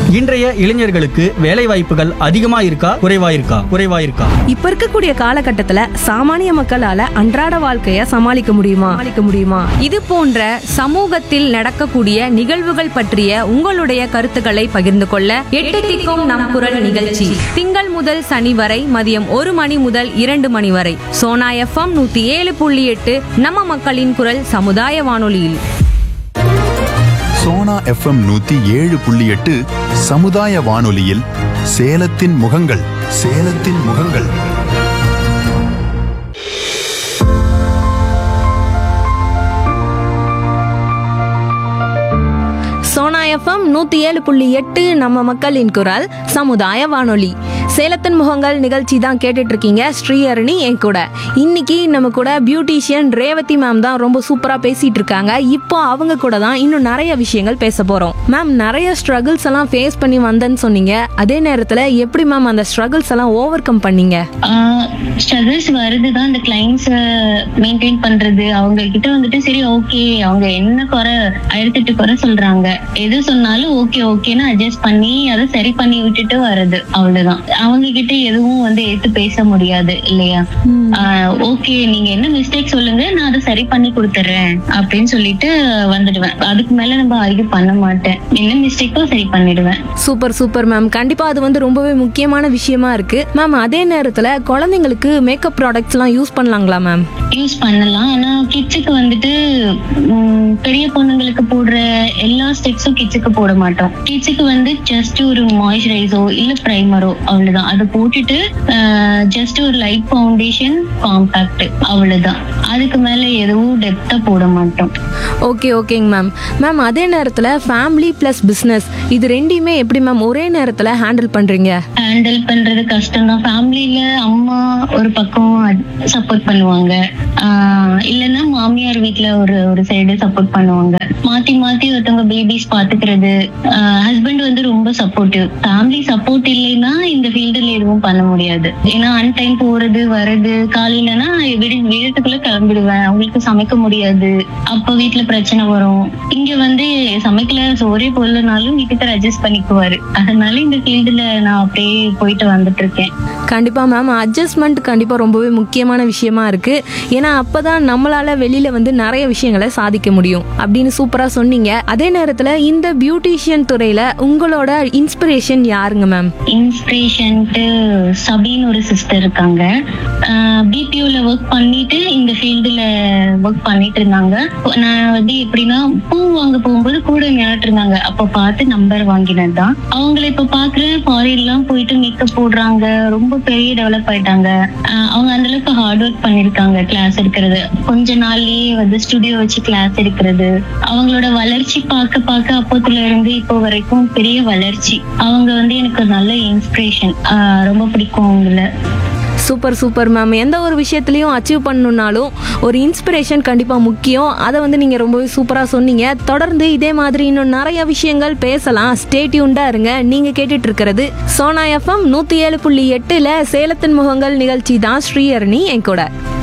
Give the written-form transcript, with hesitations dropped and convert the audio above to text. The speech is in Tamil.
இன்றைய இளைஞர்களுக்கு வேலை வாய்ப்புகள் அதிகமா இருக்கா குறைவா இருக்கா? இப்ப இருக்கக்கூடிய காலகட்டத்துல சாமானிய மக்களால அன்றாட வாழ்க்கைய சமாளிக்க முடியுமா? இது போன்ற சமூகத்தில் நடக்கக்கூடிய நிகழ்வுகள் பற்றிய உங்களுடைய கருத்துக்களை பகிர்ந்து கொள்ள 8 திக்கும் நம் குரல் நிகழ்ச்சி திங்கள் முதல் சனி வரை மதியம் 1 மணி முதல் 2 மணி வரை சோனா FM 107.8 நம்ம மக்களின் குரல் சமுதாய வானொலியில். சோனா FM 107.8 சமுதாய வானொலியில் சேலத்தின் முகங்கள். சோனா FM 107.8 நம்ம மக்களின் குரல் சமுதாய வானொலி. சேலத்தின் முகங்கள் நிகழ்ச்சி தான் கேட்டுட்டு இருக்கீங்க. ஸ்ரீஹரணி என் கூட. இன்னைக்கு நம்ம கூட பியூட்டிஷியன் ரேவதி மேம் தான் ரொம்ப சூப்பரா பேசிட்டு இருக்காங்க. இப்போ அவங்க கூட தான் இன்னும் நிறைய விஷயங்கள் பேச போறோம். மேம், நிறைய ஸ்ட்ரகிள்ஸ் எல்லாம் ஃபேஸ் பண்ணி வந்தேன்னு சொன்னீங்க. அதே நேரத்துல எப்படி மேம் அந்த ஸ்ட்ரகிள்ஸ் எல்லாம் ஓவர் கம் பண்ணீங்க? ஸ்ட்ரகிள்ஸ் வருதுதான் இந்த கிளைண்ட்ஸ் மெயின்டைன் பண்றது. அவங்க கிட்ட வந்துட்டு சரி ஓகே, அவங்க என்ன குறை 1008 குறை சொல்றாங்க, எது சொன்னாலும் ஓகேன்னு அட்ஜஸ்ட் பண்ணி அதை சரி பண்ணி விட்டுட்டு வர்றது, அவ்வளவுதான். அவங்க கிட்ட எதுவும் ஏத்து பேச முடியாது இல்லையா? ஓகே, நீங்க என்ன மிஸ்டேக் சொல்லுங்க, நான் அதை சரி பண்ணி கொடுத்துறேன் அப்படின்னு சொல்லிட்டு வந்துடுவேன். அதுக்கு மேல நம்ம ஆர்கியூ பண்ண மாட்டேன். என்ன மிஸ்டேக்கோ சரி பண்ணிடுவேன். Super ma'am. கண்டிப்பா அது ரொம்பவே முக்கியமான விஷயமா இருக்கு மேம். அதே நேரத்துல குழந்தைங்களுக்கு மேக்கப் ப்ராடக்ட்ஸ் எல்லாம் யூஸ் பண்ணலாங்களா மேம்? யூஸ் பண்ணலாம். ஆனா கிட்ஸுக்கு பெரிய பொண்ணுங்களுக்கு போடுற எல்லா ஸ்டெப்ஸும் கிட்ஸுக்கு போட மாட்டோம். கிட்ஸுக்கு ஜஸ்ட் ஒரு மாய்ஸ்சரைசரோ இல்ல பிரைமரோ அவ்வளவுதான். அதை போட்டுட்டு ஜஸ்ட் ஒரு லைட் ஃபவுண்டேஷன், காம்பாக்ட், அவ்வளவுதான். அதுக்கு மேல எதுவும் டெப்தா போட மாட்டோம். ஓகேங்க மேம். அதே நேரத்துல ஃபேமிலி பிளஸ் பிசினஸ் இது ரெண்டையுமே எப்படி மேம் ஒரே நேரத்துல ஹேண்டில் பண்றீங்க? ஹேண்டில் பண்றது கஷ்டம் தான். ஃபேமிலியில அம்மா ஒரு பக்கம் சப்போர்ட் பண்ணுவாங்க, இல்லைன்னா மாமியார் வீட்டுல ஒரு சைடு சப்போர்ட் பண்ணுவாங்க. மாத்தி ஒருத்தவங்க பேபிஸ் பாத்துக்கிறது. ஹஸ்பண்ட் ரொம்ப சப்போர்ட்டிவ். ஃபேமிலி சப்போர்ட் இல்லைன்னா இந்த ஃபீல்டுல எதுவும் பண்ண முடியாது. ஏன்னா அன்டைம் போறது வர்றது, காலையிலனா வீட்டுக்குள்ள கிளம்பிடுவேன், அவங்களுக்கு சமைக்க முடியாது, அப்ப வீட்டுல பிரச்சனை வரும். இங்க சமைக்கல சோறே போடலனாலும் வீட்டுக்கு அட்ஜஸ்ட் பண்ணிக்குவாரு. அதனால இந்த ஃபீல்டுல நான் அப்படியே போயிட்டு வந்துட்டு இருக்கேன். கண்டிப்பா மேம், அட்ஜஸ்ட்மெண்ட் கண்டிப்பா ரொம்பவே முக்கியமான விஷயமா இருக்கு. ஏன்னா அப்பதான் நம்மளால வெளியில நிறைய விஷயங்களை சாதிக்க முடியும் அப்படின்னு சூப்பரா சொன்னீங்க. அதே நேரத்துல இந்த பியூட்டிஷியன் துறையில உங்களோட இன்ஸ்பிரேஷன் யாருங்க மேம்? இன்ஸ்பிரேஷன் சபின்னு ஒரு சிஸ்டர் இருக்காங்க. பிபிஓல ஒர்க் பண்ணிட்டு இந்த ஃபீல்டுல ஒர்க் பண்ணிட்டு இருந்தாங்க. நான் எப்படின்னா பூ வாங்க போகும்போது கூட நின்னுட்டு இருந்தாங்க. அப்ப பார்த்து நம்பர் வாங்கினதுதான். அவங்கள இப்ப பாக்குறேன், ஃபாரின் எல்லாம் போயிட்டு மேக்கப் போடுறாங்க, ரொம்ப பெரிய டெவலப் ஆயிட்டாங்க. அவங்க அந்த அளவுக்கு ஹார்ட் ஒர்க் பண்ணிருக்காங்க. கிளாஸ் எடுக்கிறது, கொஞ்ச நாள்லயே ஸ்டுடியோ வச்சு கிளாஸ் எடுக்கிறது. அவங்களோட வளர்ச்சி பார்க்க அப்போத்துல இருந்து இப்போ வரைக்கும் பெரிய வளர்ச்சி. அவங்க எனக்கு நல்ல இன்ஸ்பிரேஷன். ரொம்ப பிடிக்கும் அவங்கள. Super ma'am. எந்த ஒரு விஷயத்திலையும் அச்சீவ் பண்ணணும்னாலும் ஒரு இன்ஸ்பிரேஷன் கண்டிப்பா முக்கியம். அதை நீங்க ரொம்பவே சூப்பரா சொன்னீங்க. தொடர்ந்து இதே மாதிரி இன்னும் நிறைய விஷயங்கள் பேசலாம். ஸ்டே டியூன்டா இருங்க. நீங்க கேட்டுட்டு இருக்கிறது சோனா FM 107.8 சேலத்தின் முகங்கள் நிகழ்ச்சி தான். ஸ்ரீஹரணி என் கூட.